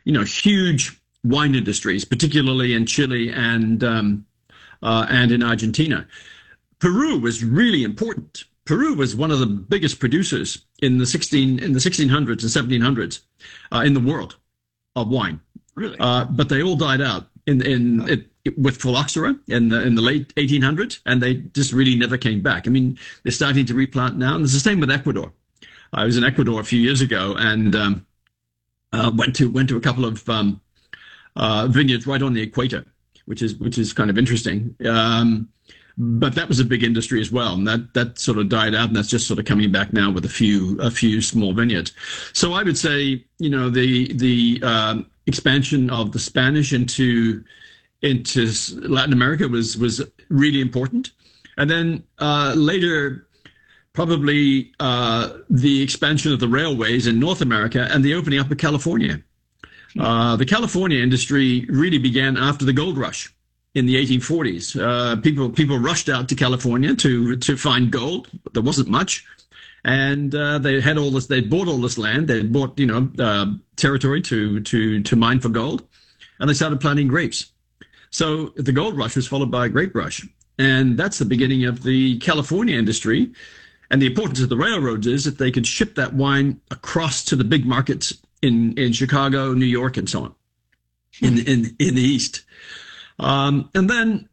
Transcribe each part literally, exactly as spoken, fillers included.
you know, huge wine industries, particularly in Chile and um, uh, and in Argentina. Peru was really important. Peru was one of the biggest producers in the sixteen in the sixteen hundreds and seventeen hundreds uh, in the world of wine. Really? Uh, but they all died out in in it, it, with phylloxera in the in the late eighteen hundreds, and they just really never came back. I mean, they're starting to replant now, and it's the same with Ecuador. I was in Ecuador a few years ago, and um, uh, went to went to a couple of um, uh, vineyards right on the equator, which is which is kind of interesting. Um, but that was a big industry as well, and that that sort of died out, and that's just sort of coming back now with a few a few small vineyards. So I would say, you know, the the um, expansion of the Spanish into into Latin America was was really important, and then uh, later, probably uh, the expansion of the railways in North America and the opening up of California. Uh, the California industry really began after the gold rush in the eighteen forties. Uh, people people rushed out to California to to find gold, but there wasn't much, and uh, they had all this. They bought all this land. They bought you know uh, territory to to to mine for gold, and they started planting grapes. So the gold rush was followed by a grape rush, and that's the beginning of the California industry. And the importance of the railroads is that they could ship that wine across to the big markets in in Chicago, New York, and so on, in in in the East. Um, and then,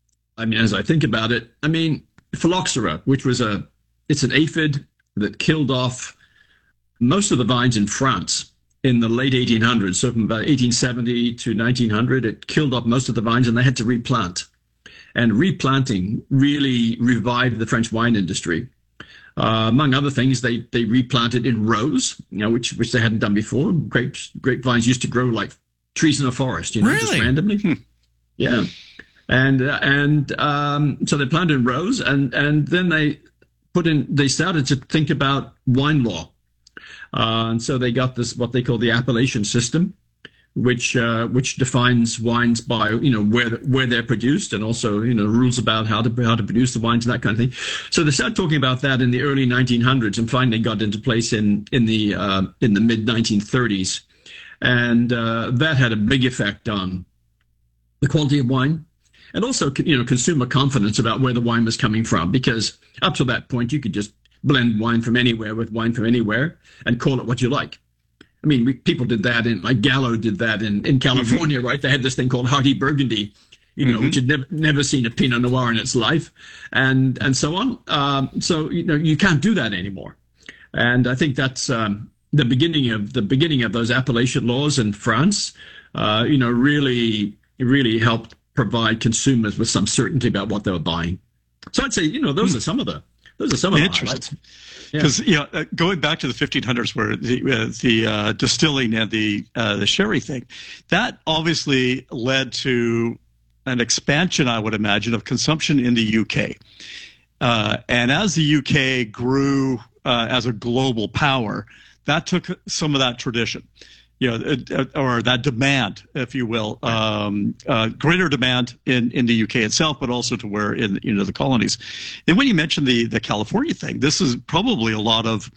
I mean, as I think about it, I mean, phylloxera, which was a, it's an aphid that killed off most of the vines in France in the late eighteen hundreds. So from about eighteen seventy to nineteen hundred, it killed off most of the vines, and they had to replant. And replanting really revived the French wine industry. Uh, among other things, they they replanted in rows, you know, which which they hadn't done before. Grapes, grapevines used to grow like trees in a forest, you know, really? just randomly. Hmm. Yeah, and uh, and um, so they planted in rows, and and then they put in. They started to think about wine law, uh, and so they got this what they call the appellation system, which uh, which defines wines by you know where where they're produced, and also you know rules about how to how to produce the wines and that kind of thing. So they started talking about that in the early nineteen hundreds, and finally got into place in in the uh, in the mid nineteen thirties, and uh, that had a big effect on the quality of wine, and also you know consumer confidence about where the wine was coming from, because up to that point you could just blend wine from anywhere with wine from anywhere and call it what you like. I mean, we, people did that in, like Gallo did that in, in California, mm-hmm. right? They had this thing called Hearty Burgundy, you know, mm-hmm. which had never, never seen a Pinot Noir in its life, and and so on. Um, so, you know, you can't do that anymore. And I think that's um, the beginning of the beginning of those appellation laws in France, uh, you know, really, really helped provide consumers with some certainty about what they were buying. So I'd say, you know, those mm. are some of the, those are some of the highlights. Because yeah. you know, uh, going back to the fifteen hundreds, where the uh, the uh, distilling and the uh, the sherry thing, that obviously led to an expansion, I would imagine, of consumption in the U K. Uh, and as the U K grew uh, as a global power, that took some of that tradition, you know, uh, or that demand, if you will, um, uh, greater demand in, in the U K itself, but also to where in you know the colonies. And when you mentioned the the California thing, this is probably a lot of,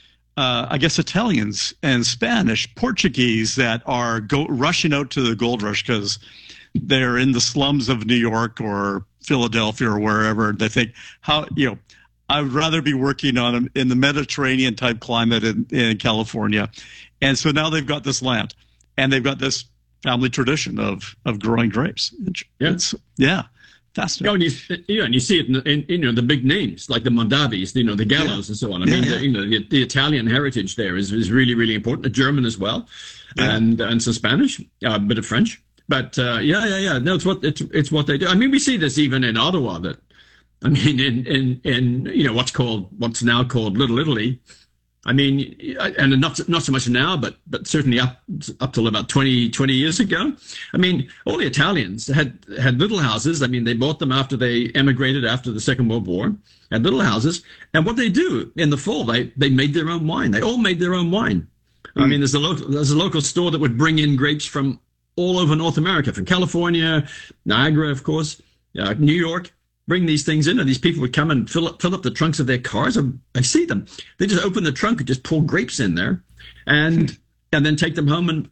uh, I guess, Italians and Spanish, Portuguese that are go rushing out to the gold rush because they're in the slums of New York or Philadelphia or wherever. They think, how you know. I would rather be working on in the Mediterranean type climate in, in California. And so now they've got this land and they've got this family tradition of, of growing grapes. Yeah. It's, yeah. Fascinating. Oh, and you, yeah, and you see it in, in, in you know, the big names like the Mondavis, you know, the Gallos yeah. and so on. I yeah, mean, yeah. the, you know, the, the Italian heritage there is, is really, really important. The German as well. Yeah. And, and some Spanish, uh, a bit of French. But uh, yeah, yeah, yeah. No, it's what, it's, it's what they do. I mean, we see this even in Ottawa that, I mean, in, in, in, you know, what's called, what's now called Little Italy. I mean, and not, not so much now, but, but certainly up, up till about twenty, twenty years ago. I mean, all the Italians had, had little houses. I mean, they bought them after they emigrated after the Second World War, had little houses. And what they do in the fall, they, they made their own wine. They all made their own wine. Mm. I mean, there's a local, there's a local store that would bring in grapes from all over North America, from California, Niagara, of course, uh, New York. Bring these things in, and these people would come and fill up, fill up the trunks of their cars. And I see them. They just open the trunk and just pour grapes in there, and and then take them home and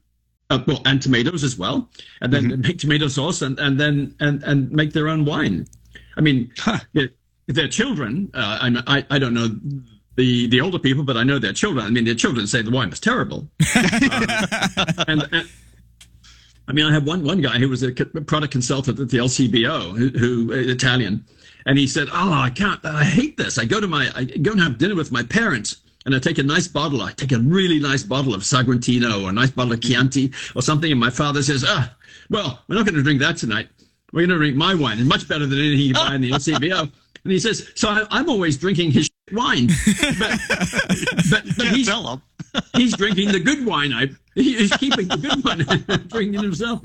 uh, well, and tomatoes as well, and then mm-hmm. make tomato sauce, and and then and and make their own wine. I mean, huh. it, their children. Uh, I, I I don't know the the older people, but I know their children. I mean, their children say the wine was terrible. um, and, and I mean, I have one one guy who was a product consultant at the L C B O, who, who Italian, and he said, "Oh, I can't. I hate this. I go to my I go and have dinner with my parents." And I take a nice bottle, I take a really nice bottle of Sagrantino or a nice bottle of Chianti or something. And my father says, ah, well, we're not going to drink that tonight. We're going to drink my wine. It's much better than anything you buy in the L C B O. And he says, so I, I'm always drinking his wine. But, but, but he's, he's drinking the good wine. I, he's keeping the good one and drinking himself.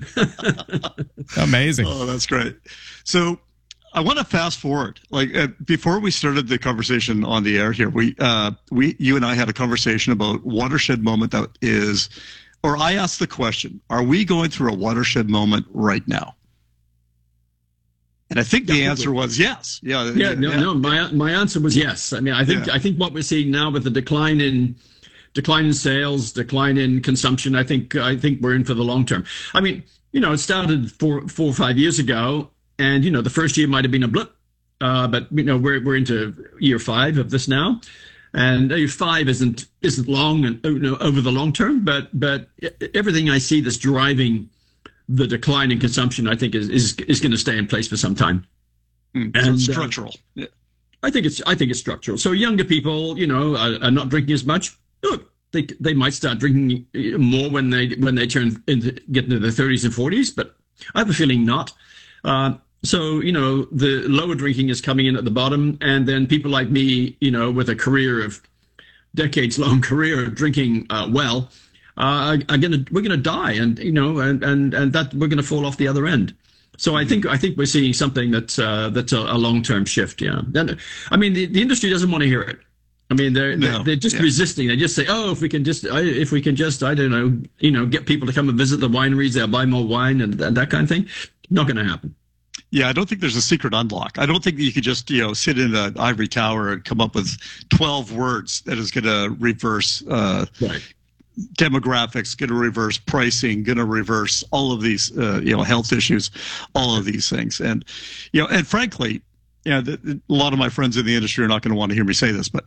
Amazing. Oh, that's great. So, I want to fast forward. Like uh, before we started the conversation on the air here, we, uh, we, you and I had a conversation about watershed moment that is, or I asked the question: are we going through a watershed moment right now? And I think the answer was yes. Yeah. Yeah. No. Yeah. No. My my answer was yes. I mean, I think yeah. I think what we're seeing now with the decline in decline in sales, decline in consumption, I think I think we're in for the long term. I mean, you know, it started four four or five years ago. And, you know, the first year might have been a blip, uh, but, you know, we're we're into year five of this now. And year five isn't isn't long and, you know, over the long term, but but everything I see that's driving the decline in consumption, I think, is is, is going to stay in place for some time. Mm, and, so it's structural. Uh, yeah. I think it's I think it's structural. So younger people, you know, are, are not drinking as much. Look, they they might start drinking more when they when they turn into get into their thirties and forties, but I have a feeling not. Uh, so, you know, the lower drinking is coming in at the bottom, and then people like me, you know, with a career of decades long career of drinking uh, well, uh, are gonna we're gonna die, and you know, and and and that we're gonna fall off the other end. So I think I think we're seeing something that's uh, that's a, a long term shift. Yeah, and, I mean, the, the industry doesn't want to hear it. I mean, they're no. they're, they're just yeah. resisting. They just say, "Oh, if we can just, if we can just, I don't know, you know, get people to come and visit the wineries, they'll buy more wine and, and that kind of thing." Not going to happen. Yeah, I don't think there's a secret unlock. I don't think that you could just, you know, sit in an ivory tower and come up with twelve words that is going to reverse uh, right. demographics, going to reverse pricing, going to reverse all of these, uh, you know, health issues, all of these things. And, you know, and frankly, you know, the, the, a lot of my friends in the industry are not going to want to hear me say this, but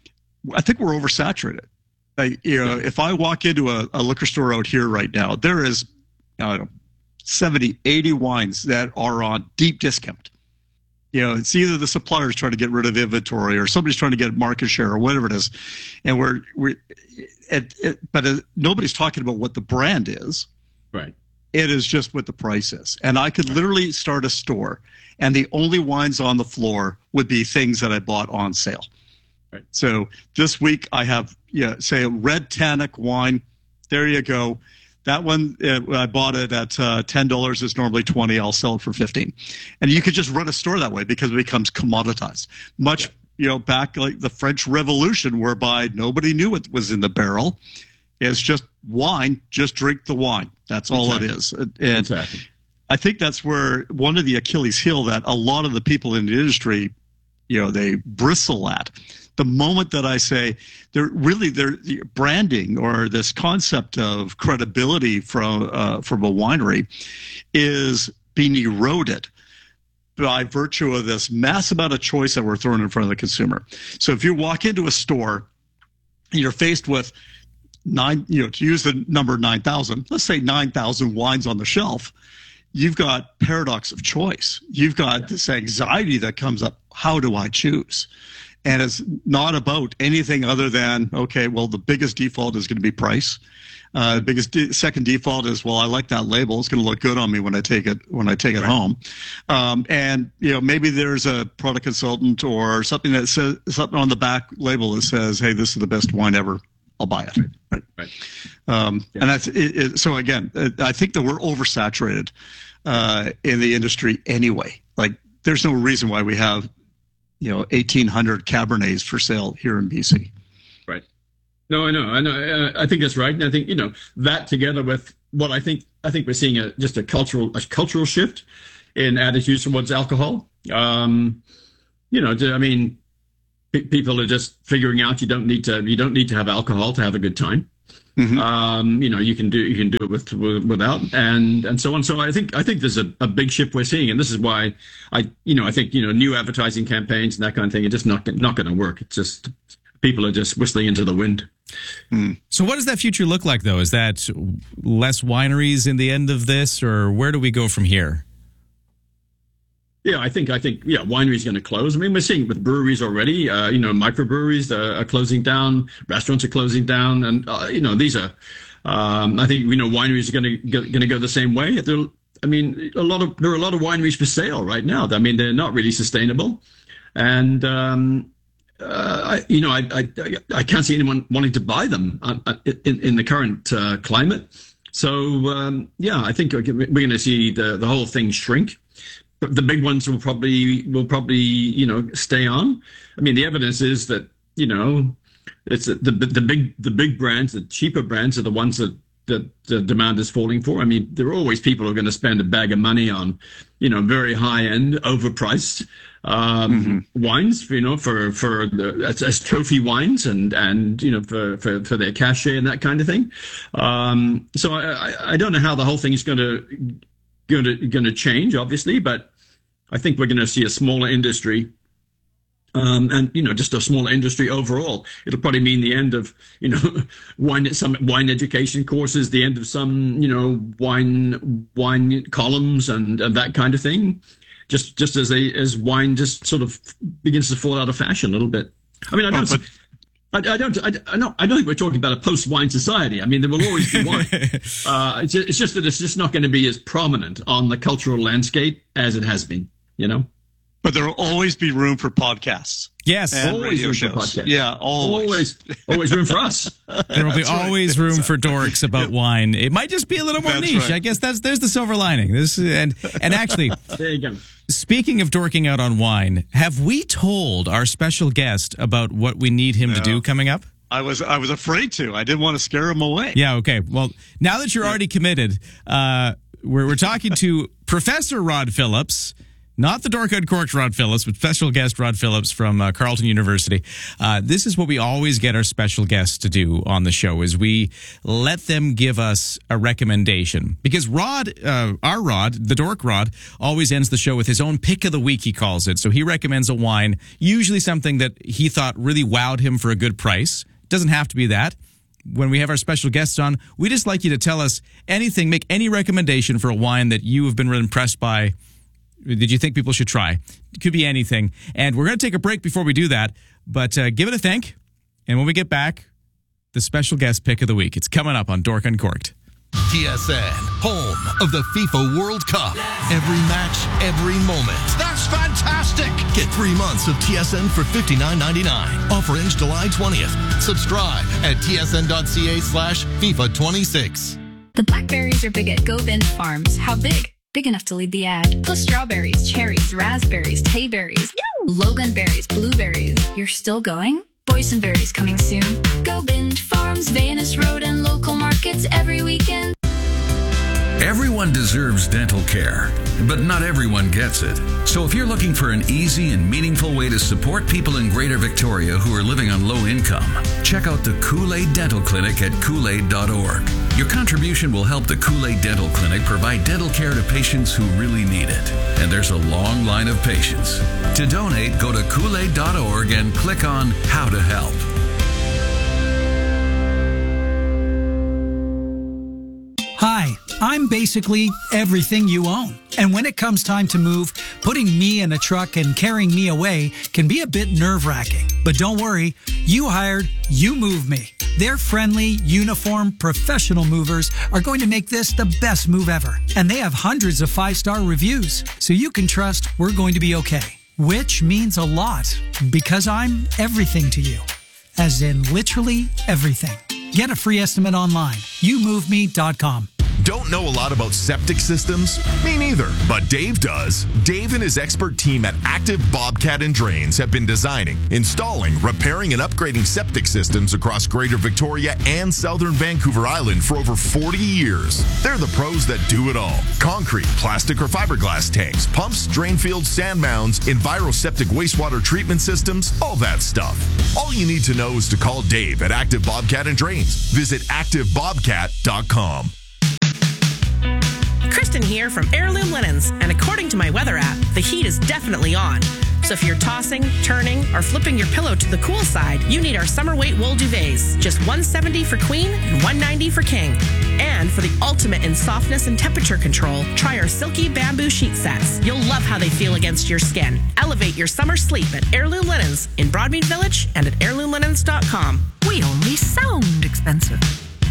I think we're oversaturated. Like, you know, if I walk into a, a liquor store out here right now, there is, I don't know, seventy, eighty wines that are on deep discount. You know, it's either the supplier's trying to get rid of inventory or somebody's trying to get market share or whatever it is. And we're, we're, it, it, but uh, nobody's talking about what the brand is. Right. It is just what the price is. And I could literally start a store and the only wines on the floor would be things that I bought on sale. Right. So this week I have, yeah, say a red tannic wine. There you go. That one, uh, I bought it at uh, ten dollars. It's normally twenty dollars. I'll sell it for fifteen dollars. And you could just run a store that way because it becomes commoditized. Much, yeah. you know, back like the French Revolution, whereby nobody knew what was in the barrel. It's just wine. Just drink the wine. That's all exactly. it is. And exactly. I think that's where one of the Achilles heel that a lot of the people in the industry, you know, they bristle at. The moment that I say they're really they're branding or this concept of credibility from uh, from a winery is being eroded by virtue of this mass amount of choice that we're throwing in front of the consumer. So if you walk into a store and you're faced with nine, you know, to use the number nine thousand, let's say nine thousand wines on the shelf, you've got paradox of choice. You've got this anxiety that comes up. How do I choose? And it's not about anything other than, okay, well, the biggest default is going to be price. Uh, the biggest de- second default is, well, I like that label. It's going to look good on me when I take it when I take it right. home. Um, and you know, maybe there's a product consultant or something that says something on the back label that says, "Hey, this is the best wine ever. I'll buy it." Right. Right. Um, yeah. And that's it, it, so. Again, I think that we're oversaturated uh, in the industry anyway. Like, there's no reason why we have, you know, eighteen hundred Cabernets for sale here in B C. Right. No, I know. I know. I think that's right. And I think, you know, that together with what I think, I think we're seeing a, just a cultural, a cultural shift in attitudes towards alcohol. Um, you know, I mean, p- people are just figuring out you don't need to, you don't need to have alcohol to have a good time. Mm-hmm. Um, you know, you can do you can do it with, with without, and and so on. So I think I think there's a, a big shift we're seeing, and this is why I you know I think you know new advertising campaigns and that kind of thing are just not not going to work. It's just people are just whistling into the wind. Mm. So what does that future look like, though? Is that less wineries in the end of this, or where do we go from here? Yeah, I think I think yeah, wineries going to close. I mean, we're seeing it with breweries already. Uh, you know, microbreweries uh, are closing down, restaurants are closing down, and uh, you know these are. Um, I think you know wineries are going to going to go the same way. They're, I mean, a lot of there are a lot of wineries for sale right now. I mean, they're not really sustainable, and um, uh, I, you know, I, I I can't see anyone wanting to buy them in in the current uh, climate. So um, yeah, I think we're going to see the the whole thing shrink. But the big ones will probably will probably you know stay on. I mean, the evidence is that you know it's the the, the big the big brands, the cheaper brands, are the ones that, that the demand is falling for. I mean, there are always people who are going to spend a bag of money on you know very high end, overpriced um, mm-hmm. wines, you know, for for the, as, as trophy wines and and you know for for, for their cachet and that kind of thing. Um, so I I don't know how the whole thing is going to. Going to going to change, obviously, but I think we're going to see a smaller industry, um, and you know, just a smaller industry overall. It'll probably mean the end of you know wine some wine education courses, the end of some you know wine wine columns and, and that kind of thing. Just just as a as wine just sort of begins to fall out of fashion a little bit. I mean, I don't. Oh, but- I, I don't. I, I don't. I don't think we're talking about a post-wine society. I mean, there will always be wine. uh, it's, it's just that it's just not going to be as prominent on the cultural landscape as it has been. You know. But there will always be room for podcasts. Yes, and always radio room shows. for podcasts. Yeah, always. always, always room for us. There will be That's always right. room for dorks about wine. It might just be a little more That's niche. right. I guess that's there's the silver lining. This and and actually, there you go. Speaking of dorking out on wine, have we told our special guest about what we need him No. to do coming up? I was I was afraid to. I didn't want to scare him away. Yeah, okay. Well, now that you're already committed, uh, we're, we're talking to Professor Rod Phillips, not the Dork Uncorked Rod Phillips, but special guest Rod Phillips from uh, Carleton University. Uh, this is what we always get our special guests to do on the show, is we let them give us a recommendation. Because Rod, uh, our Rod, the Dork Rod, always ends the show with his own pick of the week, he calls it. So he recommends a wine, usually something that he thought really wowed him for a good price. Doesn't have to be that. When we have our special guests on, we just like you to tell us anything, make any recommendation for a wine that you have been really impressed by, that you think people should try. It could be anything. And we're going to take a break before we do that, but uh, give it a think. And when we get back, the special guest pick of the week. It's coming up on Dork Uncorked. T S N, home of the FIFA World Cup. Every match, every moment. That's fantastic! Get three months of T S N for fifty-nine ninety-nine. Offer ends July twentieth. Subscribe at tsn.ca slash FIFA 26. The blackberries are big at Go Bend Farms. How big? Big enough to lead the ad. Plus strawberries, cherries, raspberries, tayberries, loganberries, blueberries. You're still going? Boysenberries coming soon. Go Bend Farms, Vanus Road, and local markets every weekend. Everyone deserves dental care, but not everyone gets it. So if you're looking for an easy and meaningful way to support people in Greater Victoria who are living on low income, check out the Kool-Aid Dental Clinic at kool aid dot org. Your contribution will help the Kool-Aid Dental Clinic provide dental care to patients who really need it. And there's a long line of patients. To donate, go to kool aid dot org and click on How to Help. Hi, I'm basically everything you own. And when it comes time to move, putting me in a truck and carrying me away can be a bit nerve-wracking. But don't worry, you hired You Move Me. Their friendly, uniform, professional movers are going to make this the best move ever. And they have hundreds of five-star reviews, so you can trust we're going to be okay. Which means a lot, because I'm everything to you. As in literally everything. Get a free estimate online, you move me dot com. Don't know a lot about septic systems? Me neither, but Dave does. Dave and his expert team at Active Bobcat and Drains have been designing, installing, repairing, and upgrading septic systems across Greater Victoria and Southern Vancouver Island for over forty years. They're the pros that do it all. Concrete, plastic, or fiberglass tanks, pumps, drain fields, sand mounds, enviroseptic wastewater treatment systems, all that stuff. All you need to know is to call Dave at Active Bobcat and Drains. Visit active bobcat dot com. Kristen here from Heirloom Linens, and according to my weather app, the heat is definitely on. So if you're tossing, turning, or flipping your pillow to the cool side, you need our summer weight wool duvets. Just one hundred seventy dollars for queen and one hundred ninety dollars for king. And for the ultimate in softness and temperature control, try our silky bamboo sheet sets. You'll love how they feel against your skin. Elevate your summer sleep at Heirloom Linens in Broadmead Village and at heirloom linens dot com. We only sound expensive.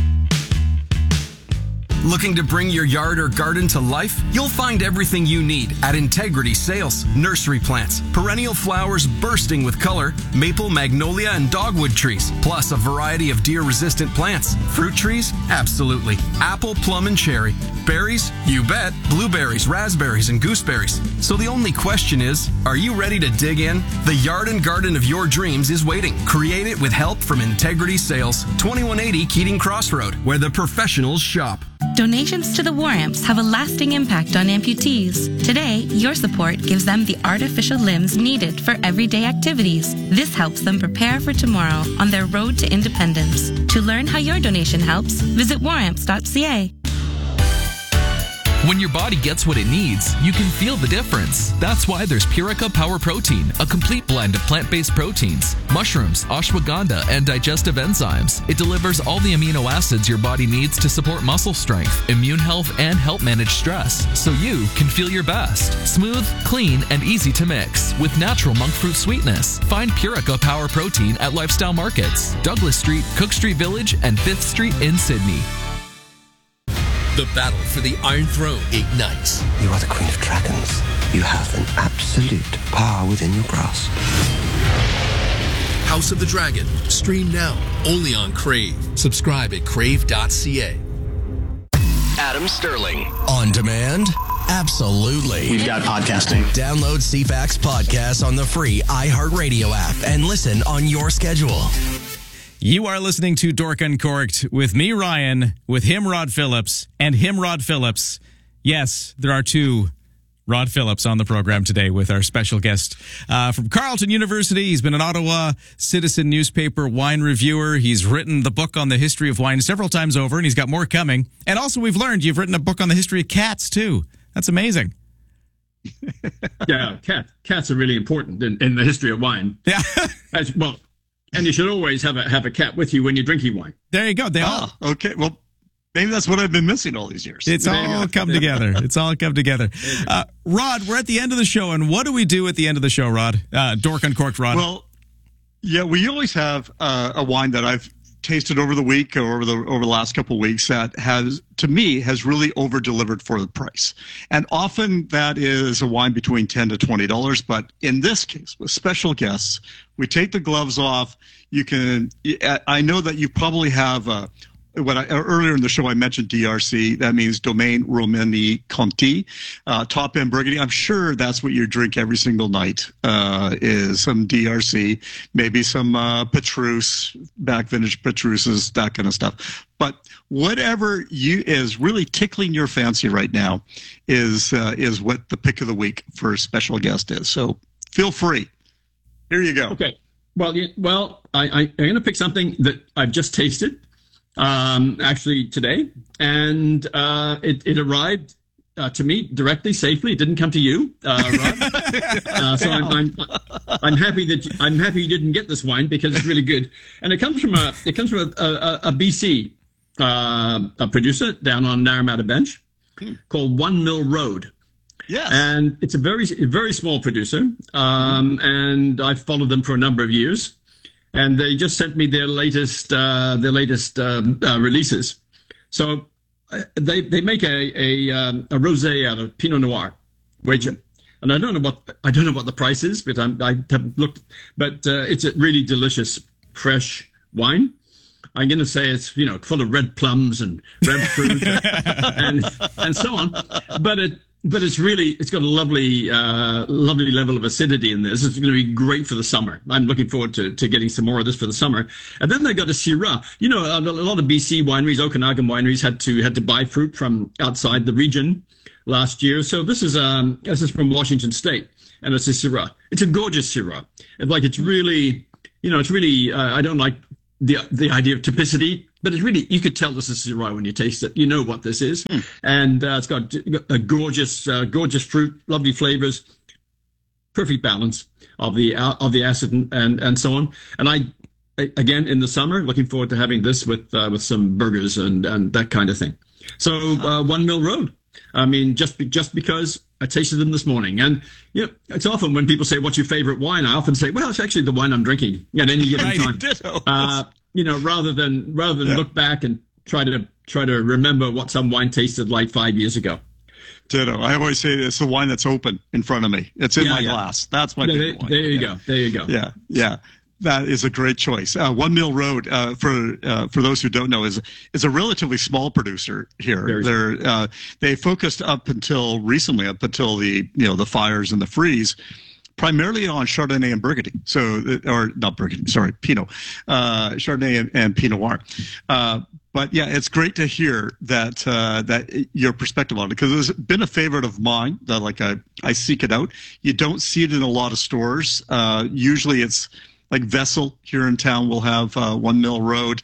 Looking to bring your yard or garden to life? You'll find everything you need at Integrity Sales. Nursery plants, perennial flowers bursting with color, maple, magnolia, and dogwood trees, plus a variety of deer-resistant plants. Fruit trees? Absolutely. Apple, plum, and cherry. Berries? You bet. Blueberries, raspberries, and gooseberries. So the only question is, are you ready to dig in? The yard and garden of your dreams is waiting. Create it with help from Integrity Sales, twenty-one eighty Keating Crossroad, where the professionals shop. Donations to the War Amps have a lasting impact on amputees. Today, your support gives them the artificial limbs needed for everyday activities. This helps them prepare for tomorrow on their road to independence. To learn how your donation helps, visit war amps dot c a. When your body gets what it needs, you can feel the difference. That's why there's Purica Power Protein, a complete blend of plant-based proteins, mushrooms, ashwagandha, and digestive enzymes. It delivers all the amino acids your body needs to support muscle strength, immune health, and help manage stress, so you can feel your best. Smooth, clean, and easy to mix with natural monk fruit sweetness. Find Purica Power Protein at Lifestyle Markets, Douglas Street, Cook Street Village, and fifth Street in Sydney. The battle for the Iron Throne ignites. You are the Queen of Dragons. You have an absolute power within your grasp. House of the Dragon. Stream now. Only on Crave. Subscribe at crave dot c a. Adam Sterling. On demand? Absolutely. We've got podcasting. Download C FAX Podcast on the free iHeartRadio app and listen on your schedule. You are listening to Dork Uncorked with me, Ryan, with him, Rod Phillips, and him, Rod Phillips. Yes, there are two Rod Phillips on the program today with our special guest uh, from Carleton University. He's been an Ottawa Citizen newspaper wine reviewer. He's written the book on the history of wine several times over, and he's got more coming. And also, we've learned you've written a book on the history of cats, too. That's amazing. Yeah, cat, cats are really important in, in the history of wine. Yeah. As, well, and you should always have a have a cat with you when you're drinking wine. There you go. They ah, all okay. Well, maybe that's what I've been missing all these years. It's all come together. It's all come together. Uh, Rod, we're at the end of the show, and what do we do at the end of the show, Rod? Uh, Dork Uncorked, Rod. Well, yeah, we always have uh, a wine that I've tasted over the week or over the over the last couple of weeks that has, to me, has really over delivered for the price. And often that is a wine between ten to twenty dollars. But in this case, with special guests, we take the gloves off. You can, I know that you probably have a, what I, earlier in the show I mentioned D R C. That means Domaine Romanée Conti, uh, top end Burgundy. I'm sure that's what you drink every single night. Uh, is some D R C, maybe some uh, Petrus, back vintage Petruses, that kind of stuff. But whatever you is really tickling your fancy right now is uh, is what the pick of the week for a special guest is. So feel free. Here you go. Okay. Well, yeah, well, I, I, I'm going to pick something that I've just tasted. Um, actually today, and uh, it, it arrived uh, to me directly, safely. It didn't come to you, uh, Rob. uh, so I'm, I'm I'm happy that you, I'm happy you didn't get this wine because it's really good, and it comes from a it comes from a, a, a B C uh, a producer down on Naramata Bench called One Mill Road. Yes. And it's a very very small producer, um, and I've followed them for a number of years. And they just sent me their latest uh, their latest um, uh, releases. So uh, they they make a a, um, a rosé out of Pinot Noir, which, and I don't know what I don't know what the price is, but I'm, I haven't looked. But uh, it's a really delicious fresh wine. I'm going to say it's, you know, full of red plums and red fruit and and so on. But it but it's really it's got a lovely uh, lovely level of acidity in this. It's going to be great for the summer. I'm looking forward to, to getting some more of this for the summer. And then they got a Syrah. You know, a, a lot of B C wineries, Okanagan wineries, had to had to buy fruit from outside the region last year. So this is um this is from Washington State, and it's a Syrah. It's a gorgeous Syrah. It's like it's really, you know, it's really. Uh, I don't like the the idea of typicity, but it's really, you could tell this is Syrah when you taste it. You know what this is, mm. and uh, it's got a gorgeous, uh, gorgeous fruit, lovely flavors, perfect balance of the of the acid and and, and so on. And I. Again, in the summer, looking forward to having this with uh, with some burgers and, and that kind of thing. So, uh, One Mill Road. I mean, just be, just because I tasted them this morning, and you know, it's often when people say, "What's your favorite wine?" I often say, "Well, it's actually the wine I'm drinking at any given time." Uh, you know, rather than rather than yeah. look back and try to try to remember what some wine tasted like five years ago. Ditto. I always say it's the wine that's open in front of me. It's in yeah, my yeah. glass. That's my there, favorite wine. There you yeah. go. There you go. Yeah, yeah. That is a great choice. Uh, One Mill Road, uh, for uh, for those who don't know, is is a relatively small producer here. Very They're uh, they focused up until recently, up until the you know the fires and the freeze, primarily on Chardonnay and Burgundy. So, or not Burgundy, sorry, Pinot, uh, Chardonnay and, and Pinot Noir. Uh, But yeah, it's great to hear that uh, that your perspective on it, because it's been a favorite of mine. That like I I seek it out. You don't see it in a lot of stores. Uh, usually, it's like Vessel here in town will have uh, One Mill Road.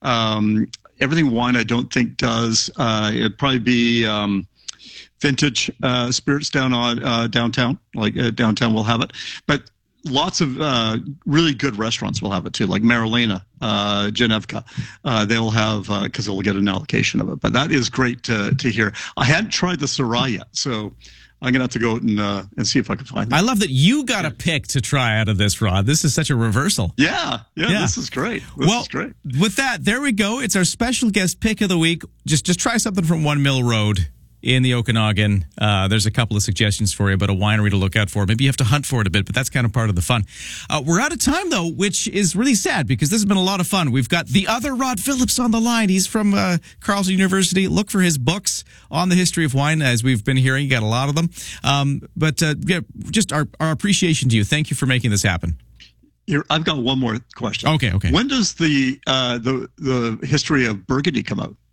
Um, Everything Wine I don't think does. Uh, it'd probably be um, Vintage uh, Spirits down on uh, downtown. Like uh, downtown will have it, but. Lots of uh, really good restaurants will have it too, like Marilena, uh, Genevka. Uh, they'll have, because uh, they'll get an allocation of it. But that is great to, to hear. I hadn't tried the Syrah yet, so I'm going to have to go out and, uh, and see if I can find it. I love that you got a pick to try out of this, Rod. This is such a reversal. Yeah, yeah, yeah. This is great. This well, is great. With that, there we go. It's our special guest pick of the week. Just, just try something from One Mill Road in the Okanagan. Uh, there's a couple of suggestions for you, but a winery to look out for. Maybe you have to hunt for it a bit, but that's kind of part of the fun. Uh, we're out of time, though, which is really sad because this has been a lot of fun. We've got the other Rod Phillips on the line. He's from uh, Carleton University. Look for his books on the history of wine, as we've been hearing. You got a lot of them. Um, but uh, yeah, just our, our appreciation to you. Thank you for making this happen. Here, I've got one more question. Okay, okay. When does the uh, the the history of Burgundy come out?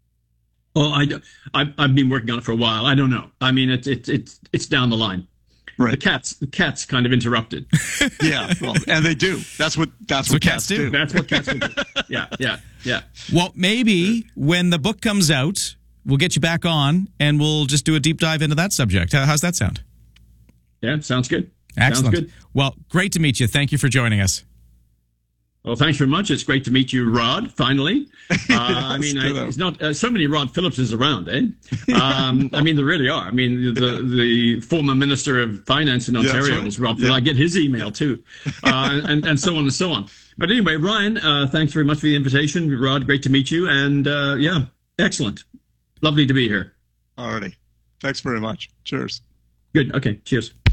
Oh, I, I've, I've been working on it for a while. I don't know. I mean, it's it's it's it's down the line. Right. The cats the cats kind of interrupted. Yeah, well, and they do. That's what that's, that's what, what cats, cats do. do. That's what cats do. Yeah, yeah, yeah. Well, maybe when the book comes out, we'll get you back on and we'll just do a deep dive into that subject. How's that sound? Yeah, sounds good. Excellent. Sounds good. Well, great to meet you. Thank you for joining us. Well, thanks very much. It's great to meet you, Rod, finally. Uh, I mean, I, it's not uh, so many Rod Phillipses around, eh? Um, I mean, there really are. I mean, the the former Minister of Finance in Ontario yeah, right. is Rod Phillips. Yeah. I get his email, too, uh, and, and so on and so on. But anyway, Ryan, uh, thanks very much for the invitation. Rod, great to meet you. And, uh, yeah, excellent. Lovely to be here. All righty. Thanks very much. Cheers. Good. Okay. Cheers.